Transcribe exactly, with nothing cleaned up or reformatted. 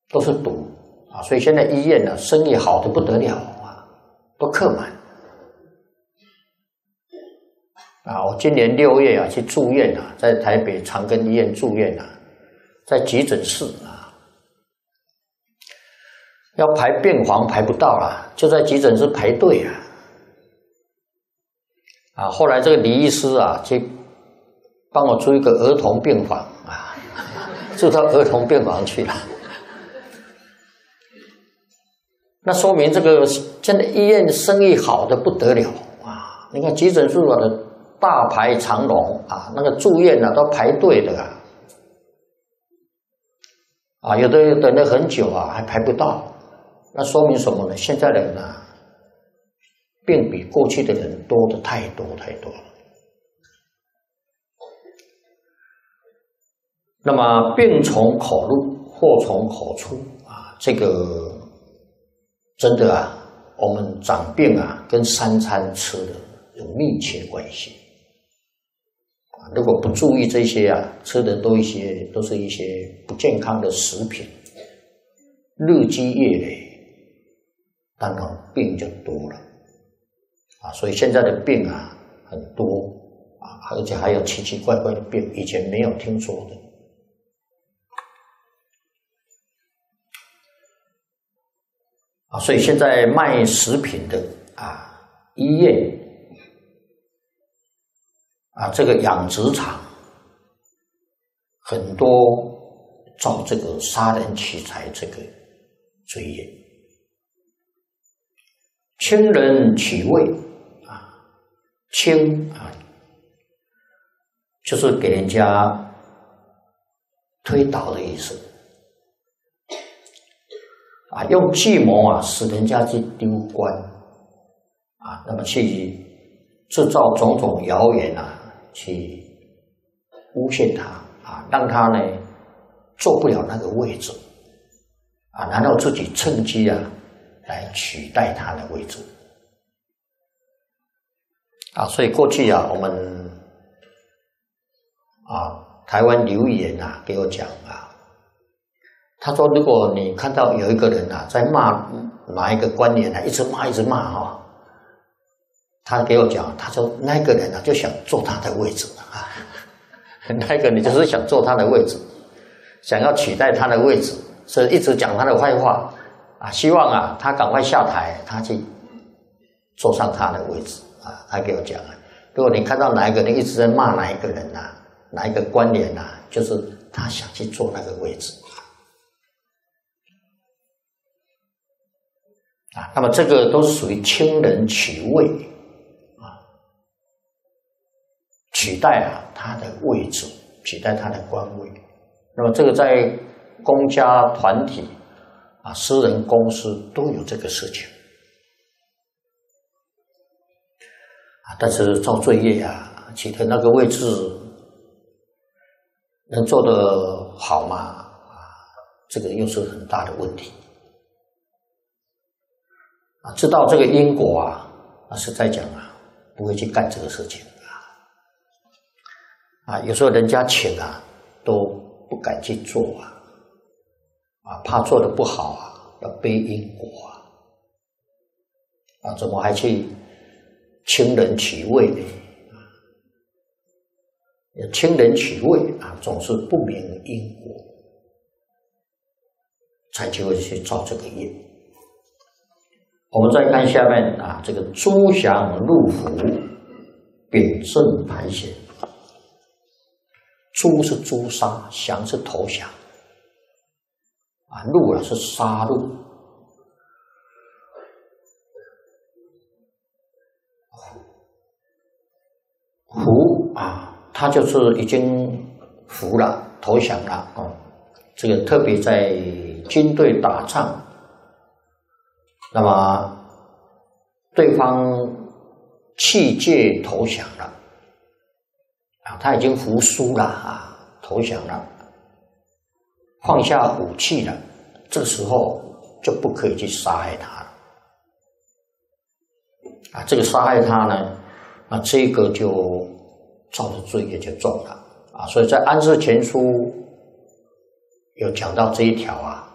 都是赌啊，所以现在医院呢、啊、生意好的不得了啊，都客满啊。我今年六月啊去住院啊，在台北长庚医院住院啊，在急诊室啊，要排病房排不到了，就在急诊室排队啊。啊，后来这个李医师啊去帮我租一个儿童病房啊，住到儿童病房去了。那说明这个现在医院生意好的不得了啊！你看急诊室的大排长龙啊，那个住院啊都排队的啊，啊，有的等了很久啊还排不到，那说明什么呢？现在人啊，病比过去的人多的太多太多了。那么病从口入，祸从口出啊，这个。真的啊，我们长病啊，跟三餐吃的有密切关系啊。如果不注意这些啊，吃的都一些都是一些不健康的食品，日积月累，当然病就多了啊。所以现在的病啊很多啊，而且还有奇奇怪怪的病，以前没有听说的。啊，所以现在卖食品的啊，医院啊，这个养殖场很多造这个杀人取财这个罪业，轻人取味啊，轻啊，就是给人家推倒的意思。啊，用计谋啊，使人家去丢官啊，那么去制造种种谣言啊，去诬陷他啊，让他呢做不了那个位置啊，然后自己趁机啊来取代他的位置啊，所以过去啊，我们啊，台湾刘议员啊给我讲啊。他说：“如果你看到有一个人啊，在骂哪一个官员啊，一直骂一直骂哈、哦，他给我讲，他说那个人啊就想坐他的位置啊，那个你就是想坐他的位置，想要取代他的位置，所以一直讲他的坏话啊，希望啊他赶快下台，他去坐上他的位置啊。他给我讲啊，如果你看到哪一个人一直在骂哪一个人呐、啊，哪一个官员呐、啊，就是他想去坐那个位置。”啊，那么这个都是属于轻人取位啊，取代啊他的位置，取代他的官位。那么这个在公家团体啊、私人公司都有这个事情啊。但是造罪业啊，取得那个位置能做得好吗？啊，这个又是很大的问题。啊，知道这个因果啊，啊，实在讲啊，不会去干这个事情啊。啊，有时候人家请啊，都不敢去做啊，啊，怕做得不好啊，要背因果啊。啊，怎么还去轻人取位呢？啊，轻人取位啊，总是不明因果，才就会去造这个业。我们再看下面啊，这个诸降入伏，秉正盘旋。诛是诛杀，降是投降，啊，戮啊是杀戮。伏啊，他就是已经服了，投降了啊、哦。这个特别在军队打仗。那么对方弃戒投降了啊，他已经服输了啊，投降了，放下武器了，这时候就不可以去杀害他了啊。这个杀害他呢，那这个就造的罪业就重了啊。所以在《安世全书》有讲到这一条啊。